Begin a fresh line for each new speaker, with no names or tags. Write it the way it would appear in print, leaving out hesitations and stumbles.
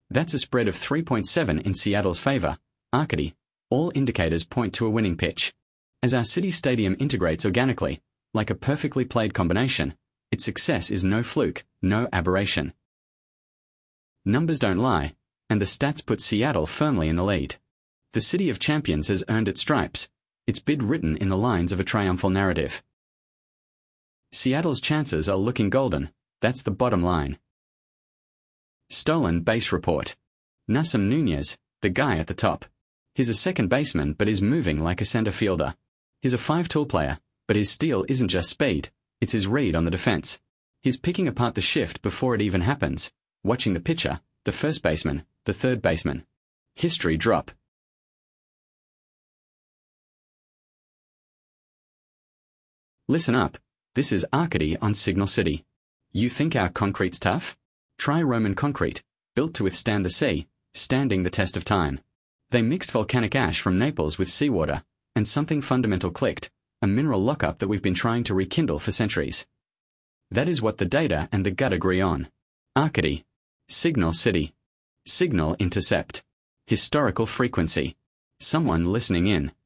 That's a spread of 3.7 in Seattle's favor. Arcady. All indicators point to a winning pitch. As our city stadium integrates organically, like a perfectly played combination, its success is no fluke, no aberration. Numbers don't lie, and the stats put Seattle firmly in the lead. The City of Champions has earned its stripes, its bid written in the lines of a triumphal narrative. Seattle's chances are looking golden, that's the bottom line. Stolen base report. Nasim Nunez, the guy at the top. He's a second baseman but is moving like a center fielder. He's a 5-tool player, but his steal isn't just speed, it's his read on the defense. He's picking apart the shift before it even happens, watching the pitcher, the first baseman, the third baseman. History drop. Listen up, this is Arcady on Signal City. You think our concrete's tough? Try Roman concrete, built to withstand the sea, standing the test of time. They mixed volcanic ash from Naples with seawater, and something fundamental clicked, a mineral lockup that we've been trying to rekindle for centuries. That is what the data and the gut agree on. Arcady. Signal City. Signal intercept. Historical frequency. Someone listening in.